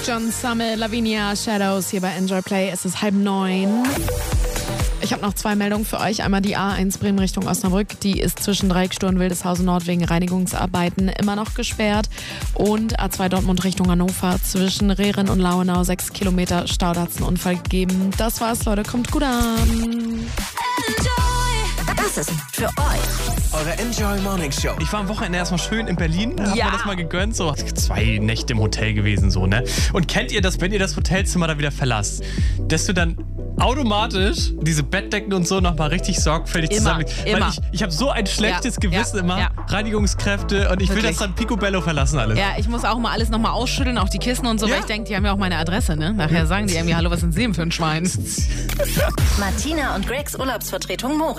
John Summit, Lavinia, Shadows hier bei Enjoy Play. Es ist 8:30. Ich habe noch 2 Meldungen für euch. Einmal die A1 Bremen Richtung Osnabrück. Die ist zwischen Dreieckstor und Wildeshausen Nord wegen Reinigungsarbeiten immer noch gesperrt. Und A2 Dortmund Richtung Hannover zwischen Rehren und Lauenau 6 Kilometer Stau. Da hat es einen Unfall gegeben. Das war's, Leute. Kommt gut an. Das ist für euch eure Enjoy Morning Show. Ich war am Wochenende erstmal schön in Berlin, hab Ja. mir das mal gegönnt, so 2 Nächte im Hotel gewesen, so, ne? Und kennt ihr das, wenn ihr das Hotelzimmer da wieder verlasst, dass du dann automatisch diese Bettdecken und so nochmal richtig sorgfältig Immer, zusammen... Weil immer. ich habe so ein schlechtes Gewissen immer, ja. Reinigungskräfte und ich will Wirklich. das dann picobello verlassen alles. Ja, ich muss auch mal alles nochmal ausschütteln, auch die Kissen und so, Ja. weil ich denke, die haben ja auch meine Adresse, ne? Nachher sagen die irgendwie, hallo, was sind Sie denn für ein Schwein? Martina und Gregs Urlaubsvertretung Moritz.